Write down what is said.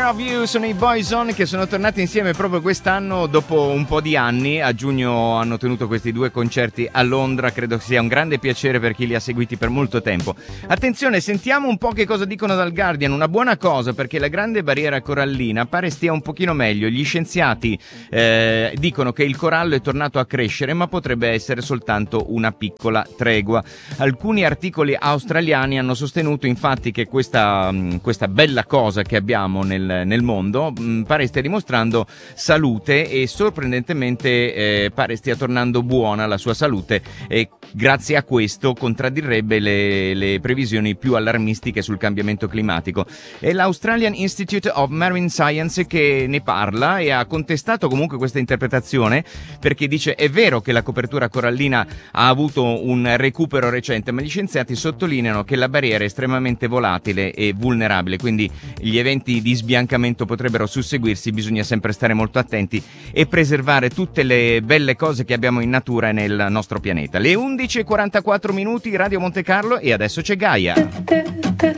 Care of You sono i Boyzone, che sono tornati insieme proprio quest'anno dopo un po' di anni. A giugno hanno tenuto questi 2 concerti a Londra, credo sia un grande piacere per chi li ha seguiti per molto tempo. Attenzione, sentiamo un po' che cosa dicono dal Guardian. Una buona cosa, perché la grande barriera corallina pare stia un pochino meglio. Gli scienziati dicono che il corallo è tornato a crescere, ma potrebbe essere soltanto una piccola tregua. Alcuni articoli australiani hanno sostenuto infatti che questa bella cosa che abbiamo nel mondo pare stia dimostrando salute, e sorprendentemente pare stia tornando buona la sua salute, e grazie a questo contraddirebbe le previsioni più allarmistiche sul cambiamento climatico. È l'Australian Institute of Marine Science che ne parla e ha contestato comunque questa interpretazione, perché dice: è vero che la copertura corallina ha avuto un recupero recente, ma gli scienziati sottolineano che la barriera è estremamente volatile e vulnerabile, quindi gli eventi di sbiancamento potrebbero susseguirsi. Bisogna sempre stare molto attenti e preservare tutte le belle cose che abbiamo in natura e nel nostro pianeta. Le 11:44 minuti, Radio Monte Carlo, e adesso c'è Gaia.